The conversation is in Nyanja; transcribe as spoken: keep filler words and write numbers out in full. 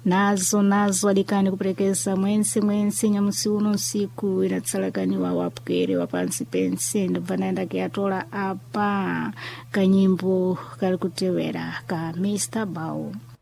nazo nazo alikani kupelekeza mwensi mwensi nyamusi uno usiku inatsalakaniwa wapwere wapansi pense ndobva naenda kiatola apa kanyimbo kali kutewera ka Mister Bow.